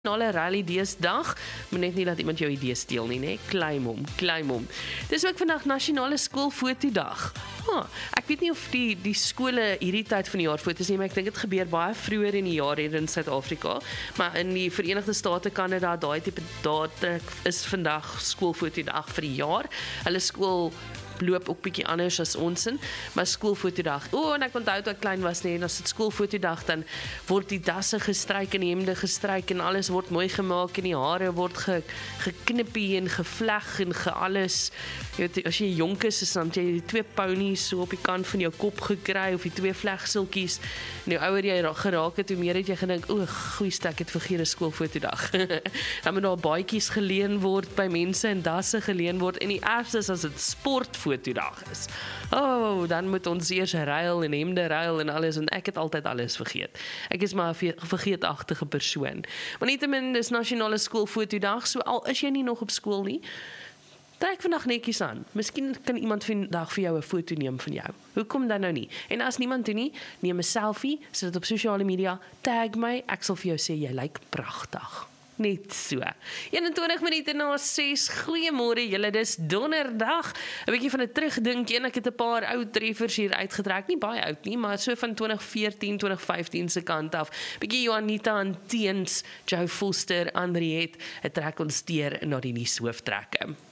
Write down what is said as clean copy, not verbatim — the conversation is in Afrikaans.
Nasionale Rally Deesdag, moet net nie dat iemand jou idee steel nie, né? Claim hom. Dis ook vandag Nasionale Skoolfotodag. Ek weet nie of die skole hierdie tyd van die jaar foto's nie, maar ek dink dit gebeur baie vroeër in die jaar hier in Suid-Afrika, maar in die Verenigde State, Kanada, daai tipe data is vandag Skoolfotodag vir die jaar. Hulle skool loop ook bietjie anders as ons in, maar skoolfotodag. En ek onthou toe ek klein was nie, en as dit skoolfotodag, dan word die dasse gestryk en die hemde gestryk en alles word mooi gemaak en die hare word geknippie en gevleg en alles. Jy weet, as jy jonk is, dan jy die 2 ponies so op die kant van jou kop gekry of die 2 vlegseltjies. En hoe ouer jy geraak het, hoe meer het jy gedink, goeie stek, het vergeet 'n skoolfotodag. Dan moet daar baadjies geleen word by mense en dasse geleen word en die ergste is as dit sportfotodag is. Dan moet ons eers ruil en hemde ruil en alles, en ek het altyd alles vergeet. Ek is maar 'n vergeetagtige persoon. Maar nietemin, dis Nasionale Skoolfotodag, so al is jy nie nog op skool nie, trek vandag netjies aan. Miskien kan iemand vandag vir jou 'n foto neem van jou. Hoekom dan nou nie? En as niemand doen nie, neem 'n selfie, sit dit op sosiale media, tag my, ek sal vir jou sê jy lyk pragtig. Net so. 21 minute na 6. Goeiemôre julle, dis donderdag. 'n bietjie van 'n terugdink en ek het 'n paar ou treffers hier uitgetrek. Nie baie oud nie, maar so van 2014, 2015 se kant af. Bietjie Juanita en Teens, Joe Foster, Andriet, het trek ons deur na die nuushooftrekke.